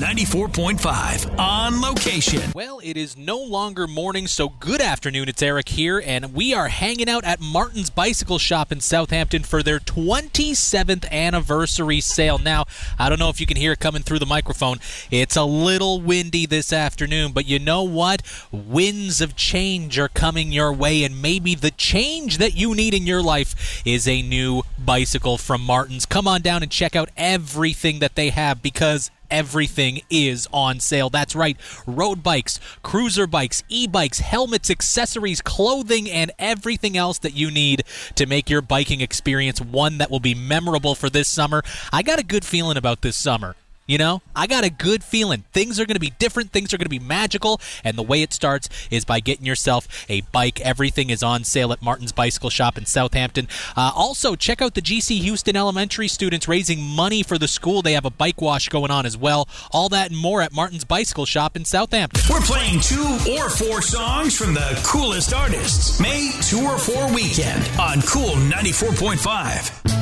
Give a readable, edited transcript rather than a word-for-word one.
94.5 On Location. Well, it is no longer morning, so good afternoon. It's Eric here, and we are hanging out at Martin's Bicycle Shop in Southampton for their 27th anniversary sale. Now, I don't know if you can hear it coming through the microphone. It's a little windy this afternoon, but you know what? Winds of change are coming your way, and maybe the change that you need in your life is a new bicycle from Martin's. Come on down and check out everything that they have, because everything is on sale. That's right. Road bikes, cruiser bikes, e-bikes, helmets, accessories, clothing, and everything else that you need to make your biking experience one that will be memorable for this summer. I got a good feeling about this summer. You know, I got a good feeling. Things are going to be different. Things are going to be magical. And the way it starts is by getting yourself a bike. Everything is on sale at Martin's Bicycle Shop in Southampton. Also, check out the GC Houston Elementary students raising money for the school. They have a bike wash going on as well. All that and more at Martin's Bicycle Shop in Southampton. We're playing 2 or 4 songs from the coolest artists. May 2 or 4 weekend on Cool 94.5.